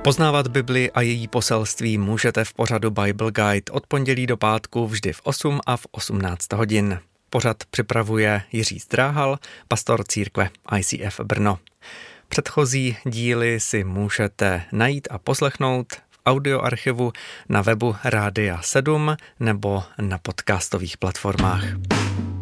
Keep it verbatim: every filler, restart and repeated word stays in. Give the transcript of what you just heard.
Poznávat Bibli a její poselství můžete v pořadu Bible Guide od pondělí do pátku vždy v osm a v osmnáct hodin. Pořad připravuje Jiří Zdráhal, pastor církve I C F Brno. Předchozí díly si můžete najít a poslechnout v audioarchivu na webu Rádia sedm nebo na podcastových platformách.